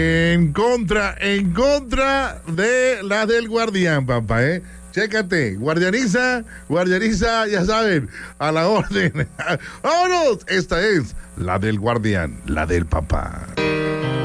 En contra de la del Guardián, papá, ¿eh? Chécate, guardianiza, ya saben, a la orden. ¡Vámonos! Esta es la del Guardián, la del papá.